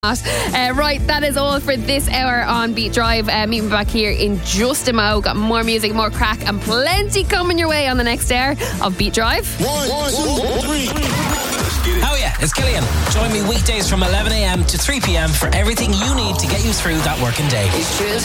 Right, that is all for this hour on Beat Drive. Meet me back here in just a mo. Got more music, more crack, and plenty coming your way on the next hour of Beat Drive. 1, 2, 3. Oh yeah, it's Killian. Join me weekdays from 11 a.m. to 3 p.m. for everything you need to get you through that working day.